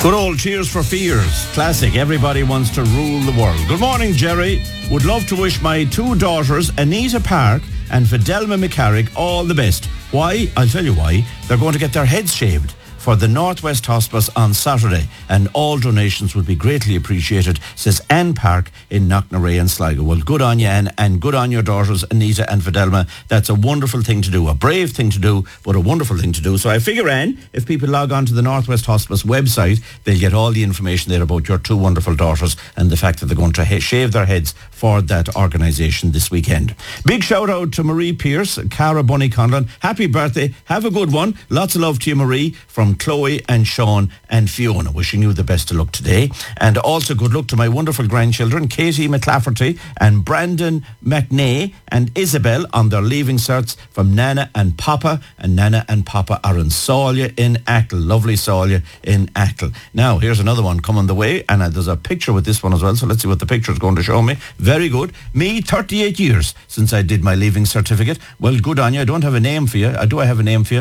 Good old Tears for Fears. Classic. Everybody wants to rule the world. Good morning, Jerry. Would love to wish my two daughters, Anita Park and Fidelma McCarrick, all the best. Why? I'll tell you why. They're going to get their heads shaved for the Northwest Hospice on Saturday, and all donations would be greatly appreciated, says Anne Park in Knocknarea and Sligo. Well, good on you, Anne, and good on your daughters, Anita and Fidelma. That's a wonderful thing to do, a brave thing to do, but a wonderful thing to do. So I figure, Anne, if people log on to the Northwest Hospice website, they'll get all the information there about your two wonderful daughters and the fact that they're going to shave their heads for that organisation this weekend. Big shout out to Marie Pierce, Cara Bunny Conlon. Happy birthday. Have a good one. Lots of love to you, Marie, from Chloe and Sean and Fiona. Wishing you the best of luck today. And also good luck to my wonderful grandchildren, Katie McLafferty and Brandon McNay and Isabel, on their leaving certs from Nana and Papa. And Nana and Papa are in Sawley in Achill. Lovely Sawley in Achill. Now, here's another one coming the way, and there's a picture with this one as well, so let's see what the picture is going to show me. Very good. Me, 38 years since I did my leaving certificate. Well, good on you. I don't have a name for you. Do I have a name for you?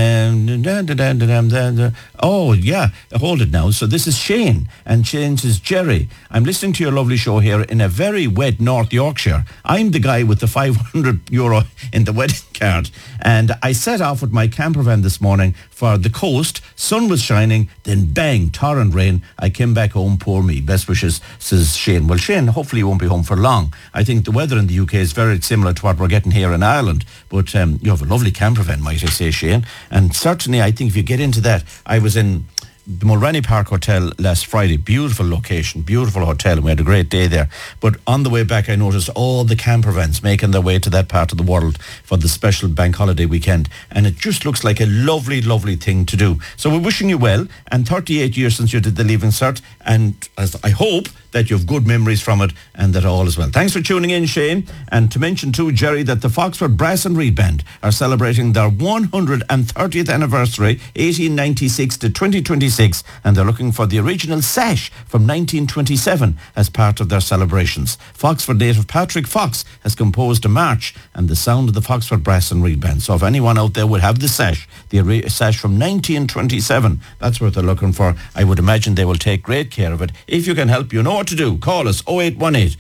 Oh, yeah. Hold it now. So this is Shane, and Shane says, Jerry, I'm listening to your lovely show here in a very wet North Yorkshire. I'm the guy with the €500 in the wedding card, and I set off with my camper van this morning for the coast. Sun was shining, then bang, torrent rain. I came back home, poor me. Best wishes, says Shane. Well, Shane, hopefully you won't be home for long. I think the weather in the UK is very similar to what we're getting here in Ireland, but you have a lovely camper van, might I say, Shane. And certainly I think if you get into that, I was in the Mulranny Park Hotel last Friday. Beautiful location, beautiful hotel, and we had a great day there. But on the way back, I noticed all the camper vans making their way to that part of the world for the special bank holiday weekend, and it just looks like a lovely, lovely thing to do. So we're wishing you well, and 38 years since you did the leaving cert, and as I hope that you have good memories from it and that all is well. Thanks for tuning in, Shane. And to mention too, Jerry, that the Foxford Brass and Reed Band are celebrating their 130th anniversary, 1896 to 2026, and they're looking for the original sash from 1927 as part of their celebrations. Foxford native Patrick Fox has composed a march and the sound of the Foxford Brass and Reed Band. So if anyone out there would have the sash, sash from 1927, that's what they're looking for. I would imagine they will take great care of it. If you can help, you know what to do. Call us 0818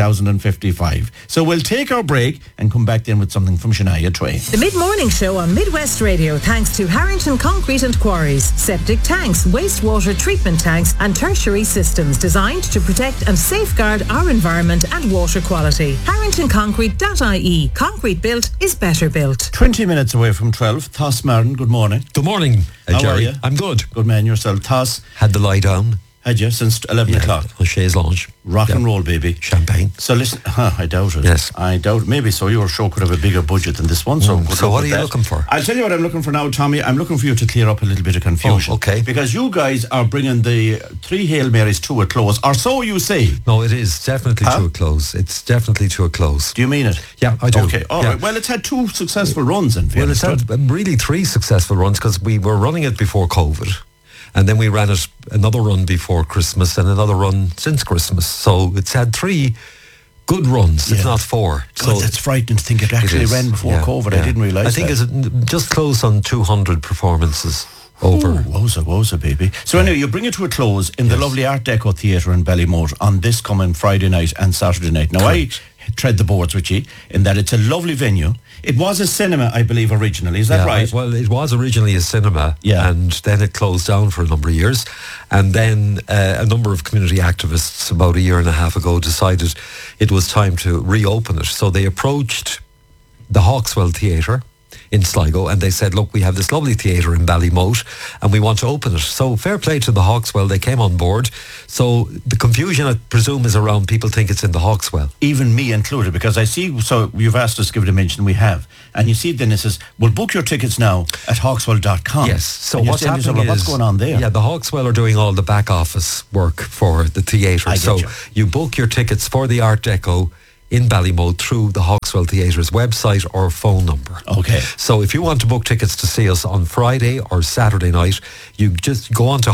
3055. So we'll take our break and come back then with something from Shania Twain. The Mid-Morning Show on Midwest Radio, thanks to Harrington Concrete and Quarries. Septic tanks, wastewater treatment tanks and tertiary systems designed to protect and safeguard our environment and water quality. HarringtonConcrete.ie. Concrete built is better built. 20 minutes away from 12. Thos Martin, good morning. Good morning, How Jerry. are you? I'm good. Good man yourself. Thos, Had the lie down. had you since 11 o'clock? On Shay's launch. Rock and roll, baby. Champagne. So listen, I doubt it. Yes. I doubt it. Maybe so. Your show could have a bigger budget than this one. So, good So luck what with are you that. looking for? I'll tell you what I'm looking for now, Tommy. I'm looking for you to clear up a little bit of confusion. Oh, okay. Because you guys are bringing the 3 Hail Marys to a close, or so you say. No, it is definitely to a close. It's definitely to a close. Do you mean it? Yeah, I do. Okay, all right. Well, it's had 2 successful runs in Well, it's fairness. had really 3 successful runs because we were running it before COVID. And then we ran it another run before Christmas and another run since Christmas. So it's had 3 good runs, if not 4. God, So that's frightening to think it actually ran before COVID. I didn't realise I think that. it's just close on 200 performances over. Ooh, woza, baby. So anyway, you bring it to a close in the lovely Art Deco Theatre in Ballymote on this coming Friday night and Saturday night. Now, Correct. I tread the boards with you in that it's a lovely venue. It was a cinema, I believe, originally. Is that right? Well, it was originally a cinema, Yeah. and then it closed down for a number of years. And then a number of community activists about a year and a half ago decided it was time to reopen it. So they approached the Hawkswell Theatre in Sligo and they said, look, we have this lovely theatre in Ballymote and we want to open it. So fair play to the Hawkswell, they came on board. So the confusion, I presume, is around people think it's in the Hawkswell. Even me included, because I see, so you've asked us to give it a mention, we have. And you see then it says, well, book your tickets now at hawkswell.com. Yes. So And you're what's saying to yourself, happening well, is... what's going on there? Yeah, the Hawkswell are doing all the back office work for the theatre. I get So you. you book your tickets for the Art Deco in Ballymote through the Hawkswell Theatre's website or phone number. Okay. So if you want to book tickets to see us on Friday or Saturday night, you just go on to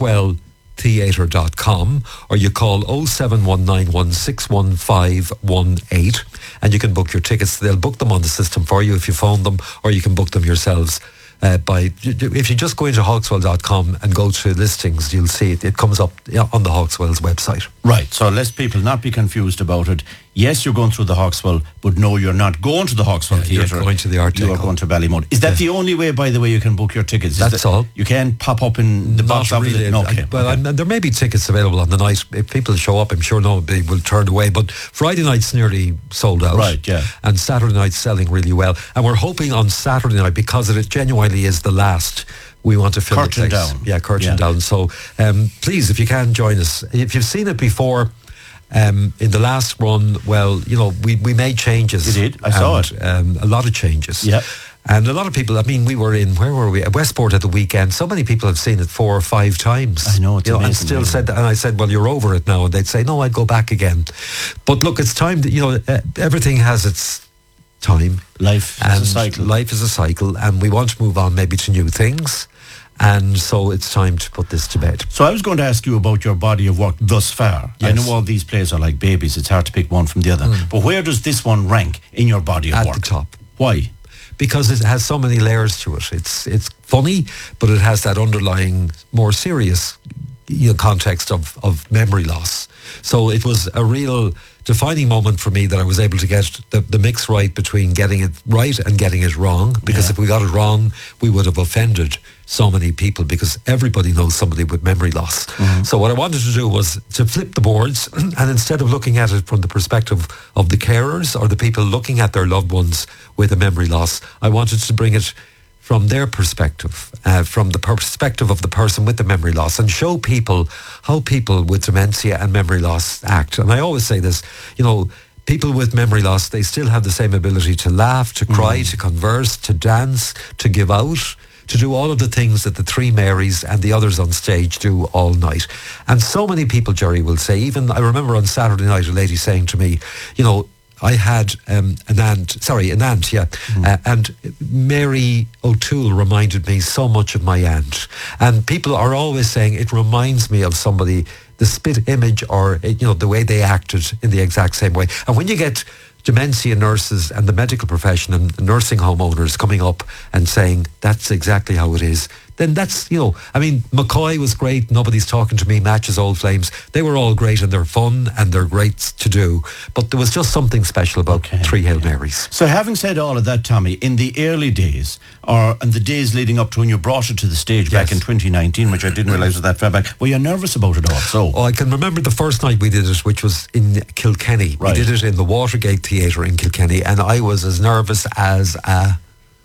hawkswelltheatre.com or you call 07191611518 and you can book your tickets. They'll book them on the system for you if you phone them, or you can book them yourselves if you just go into hawkswell.com and go to listings, you'll see it. It comes up on the Hawkswell's website. Right, so let's people not be confused about it. Yes, you're going through the Hawkswell, but no, you're not going to the Hawkswell Theatre. You're going to the Art Deco. You are going to Ballymote. Is that the only way, by the way, you can book your tickets? That's all. You can't pop up in the box office? Really. No, okay. There may be tickets available on the night. If people show up, I'm sure nobody will turn away. But Friday night's nearly sold out. Right, yeah. And Saturday night's selling really well. And we're hoping on Saturday night, because it genuinely is the last, we want to fill the place. Down. Yeah, curtain down. So please, if you can, join us. If you've seen it before, in the last run, well, we made changes. You did. I saw it. A lot of changes. Yeah. And a lot of people, we were in, where were we? At Westport at the weekend. So many people have seen it 4 or 5 times. I know, it's amazing. And still said, and I said, well, you're over it now. And they'd say, no, I'd go back again. But look, it's time that, everything has its time. Life is a cycle. Life is a cycle, and we want to move on maybe to new things. And so it's time to put this to bed. So I was going to ask you about your body of work thus far. Yes. I know all these plays are like babies. It's hard to pick one from the other. But where does this one rank in your body of work? At the top. Why? Because it has so many layers to it. It's funny, but it has that underlying, more serious context of memory loss. So it was a real defining moment for me that I was able to get the mix right between getting it right and getting it wrong. Because if we got it wrong, we would have offended so many people, because everybody knows somebody with memory loss. So what I wanted to do was to flip the boards, and instead of looking at it from the perspective of the carers or the people looking at their loved ones with a memory loss, I wanted to bring it from their perspective, from the perspective of the person with the memory loss, and show people how people with dementia and memory loss act. And I always say this, people with memory loss, they still have the same ability to laugh, to cry, to converse, to dance, to give out, to do all of the things that the three Marys and the others on stage do all night. And so many people, Jerry, will say, even I remember on Saturday night a lady saying to me, I had an aunt, and Mary O'Toole reminded me so much of my aunt. And people are always saying it reminds me of somebody, the spit image, or the way they acted in the exact same way. And when you get dementia nurses and the medical profession and nursing home owners coming up and saying that's exactly how it is, then that's, McCoy was great, Nobody's Talking to Me, Matches Old Flames. They were all great, and they're fun and they're great to do. But there was just something special about Three Hail Marys. So having said all of that, Tommy, in the early days, and the days leading up to when you brought it to the stage back in 2019, which I didn't realise was that far back, were you nervous about it all? I can remember the first night we did it, which was in Kilkenny. Right. We did it in the Watergate Theatre in Kilkenny, and I was as nervous as a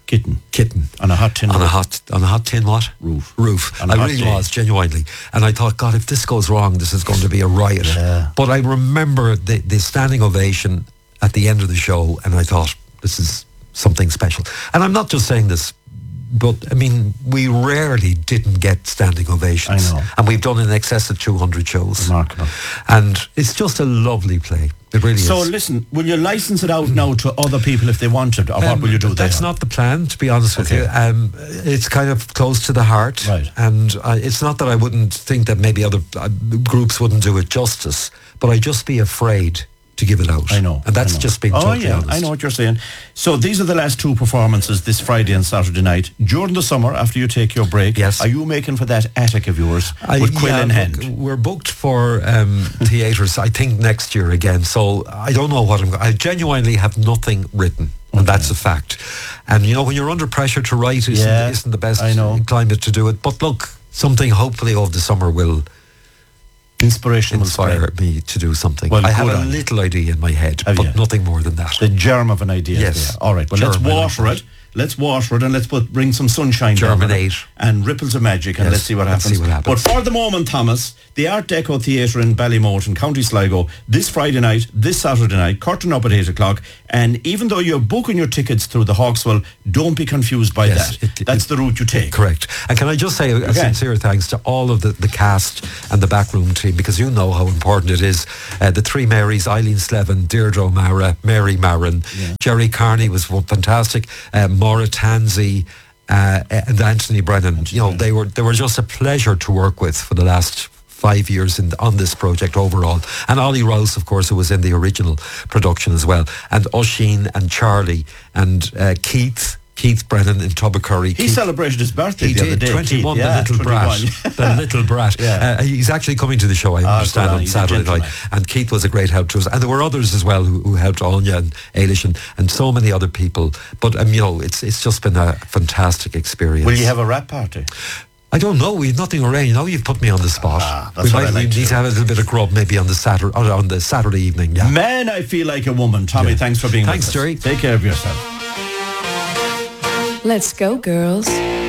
kitten on a hot tin on a hot tin what roof. I really was, genuinely, and I thought, God, if this goes wrong, this is going to be a riot. But I remember the standing ovation at the end of the show, and I thought, this is something special. And I'm not just saying this, but we rarely didn't get standing ovations. I know. And we've done in excess of 200 shows. Remarkable. And it's just a lovely play. It really is. So listen, will you license it out now to other people if they want it, or what will you do there? That's not the plan, to be honest with you. It's kind of close to the heart. Right. And it's not that I wouldn't think that maybe other groups wouldn't do it justice, but I'd just be afraid to give it out. I know. And that's just being totally honest. I know what you're saying. So these are the last 2 performances this Friday and Saturday night. During the summer, after you take your break, are you making for that attic of yours with quill in hand? We're booked for theatres, I think, next year again. So I don't know what I genuinely have nothing written. And that's a fact. And, when you're under pressure to write, isn't the best climate to do it. But look, something hopefully over the summer will inspiration will inspire me to do something. Well, I have a little idea in my head, but nothing more than that. The germ of an idea. Yes. There. All right. Well, let's water it. Let's water it, and let's bring some sunshine germinate and ripples of magic, and let's see what happens. But for the moment, Thomas, the Art Deco Theatre in Ballymote in County Sligo, this Friday night, this Saturday night, curtain up at 8 o'clock. And even though you're booking your tickets through the Hawkswell, don't be confused by that. That's the route you take. Correct. And can I just say a sincere thanks to all of the cast and the backroom team, because you know how important it is. The three Marys, Eileen Slevin, Deirdre O'Mara, Mary Marin, Jerry Carney was fantastic, Maura Tansey, and Anthony Brennan. They were just a pleasure to work with for the last 5 years on this project overall. And Ollie Rouse, of course, who was in the original production as well. And Oisin and Charlie and Keith Keith Brennan in Tubbercurry. He celebrated his birthday the other day. 21, Keith. the little 21. brat. The little brat. Yeah. He's actually coming to the show, I understand, good on, on he's a Saturday night. gentleman. And Keith was a great help to us. And there were others as well who helped, Anya and Ailish and so many other people. But, it's just been a fantastic experience. Will you have a rap party? I don't know. We have nothing arranged. Now you've put me on the spot. That's what I like we to need do. to have a little bit of grub maybe on the Saturday evening. Yeah. Man, I feel like a woman. Tommy, thanks for being Thanks, with us. Jerry. Take care of yourself. Let's go, girls.